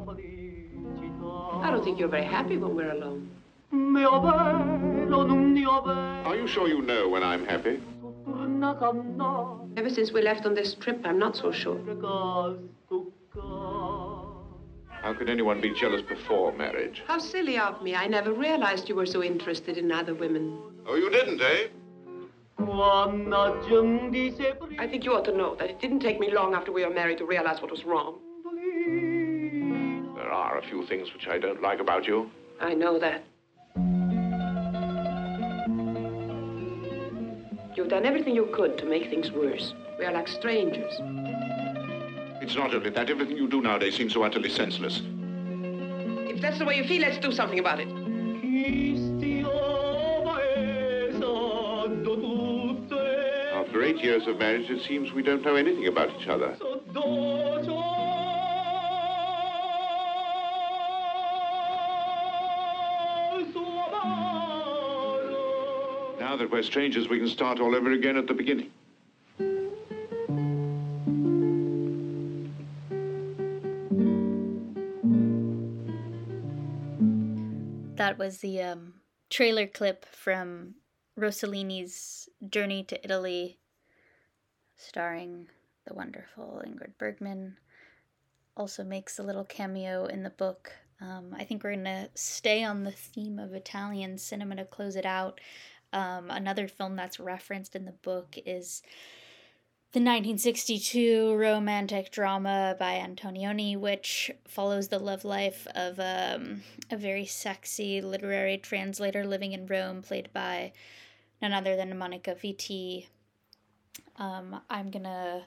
I don't think you're very happy when we're alone. Are you sure you know when I'm happy? Ever since we left on this trip, I'm not so sure. How could anyone be jealous before marriage? How silly of me. I never realized you were so interested in other women. Oh, you didn't, eh? I think you ought to know that it didn't take me long after we were married to realize what was wrong. There are a few things which I don't like about you. I know that. You've done everything you could to make things worse. We are like strangers. It's not only that. Everything you do nowadays seems so utterly senseless. If that's the way you feel, let's do something about it. After 8 years of marriage, it seems we don't know anything about each other. Now that we're strangers, we can start all over again at the beginning. That was the trailer clip from Rossellini's Journey to Italy, starring the wonderful Ingrid Bergman. Also makes a little cameo in the book. I think we're going to stay on the theme of Italian cinema to close it out. Another film that's referenced in the book is the 1962 romantic drama by Antonioni, which follows the love life of a very sexy literary translator living in Rome, played by none other than Monica Vitti. I'll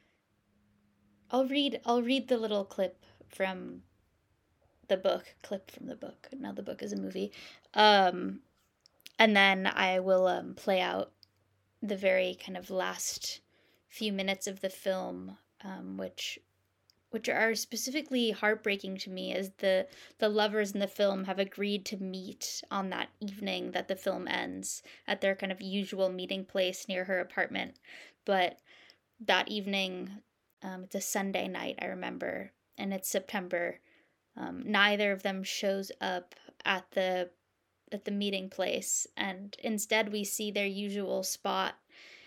read the little clip from the book. Now the book is a movie. And then I will play out the very kind of last few minutes of the film, which are specifically heartbreaking to me, as the lovers in the film have agreed to meet on that evening that the film ends at their kind of usual meeting place near her apartment. But that evening, it's a Sunday night, I remember, and it's September. Neither of them shows up at the meeting place, and instead we see their usual spot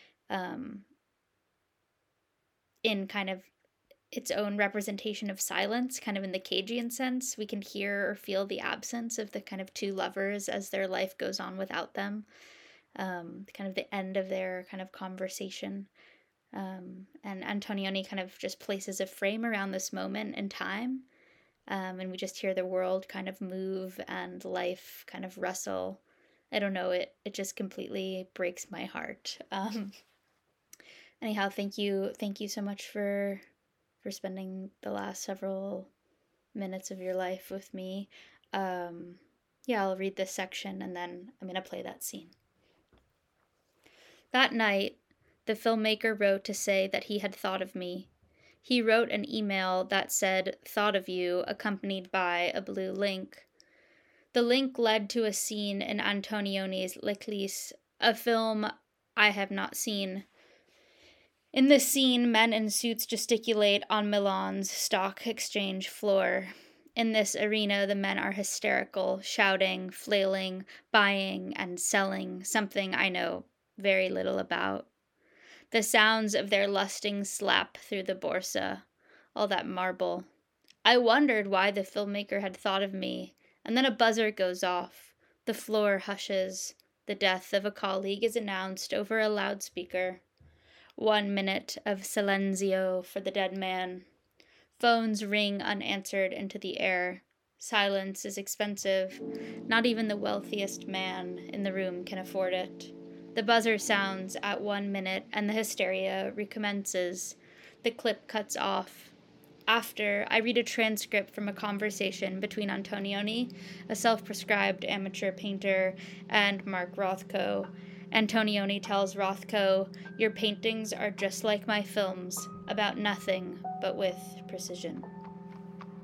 in kind of its own representation of silence, kind of in the Cagean sense. We can hear or feel the absence of the kind of two lovers as their life goes on without them, kind of the end of their kind of conversation. And Antonioni kind of just places a frame around this moment in time, and we just hear the world kind of move and life kind of rustle. I don't know, it just completely breaks my heart. Anyhow, thank you so much for spending the last several minutes of your life with me. I'll read this section and then I'm going to play that scene. That night, the filmmaker wrote to say that he had thought of me. He wrote an email that said, "Thought of you," accompanied by a blue link. The link led to a scene in Antonioni's L'Eclisse, a film I have not seen. In this scene, men in suits gesticulate on Milan's stock exchange floor. In this arena, the men are hysterical, shouting, flailing, buying, and selling something I know very little about. The sounds of their lusting slap through the borsa, all that marble. I wondered why the filmmaker had thought of me, and then a buzzer goes off. The floor hushes. The death of a colleague is announced over a loudspeaker. 1 minute of silenzio for the dead man. Phones ring unanswered into the air. Silence is expensive. Not even the wealthiest man in the room can afford it. The buzzer sounds at 1 minute and the hysteria recommences. The clip cuts off. After, I read a transcript from a conversation between Antonioni, a self-prescribed amateur painter, and Mark Rothko. Antonioni tells Rothko, "Your paintings are just like my films, about nothing, but with precision."